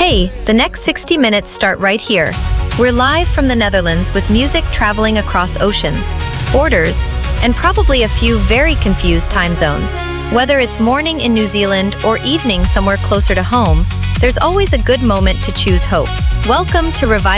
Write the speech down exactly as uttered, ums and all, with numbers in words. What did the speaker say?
Hey, the next sixty minutes start right here. We're live from the Netherlands with music traveling across oceans, borders, and probably a few very confused time zones. Whether it's morning in New Zealand or evening somewhere closer to home, there's always a good moment to choose hope. Welcome to Revival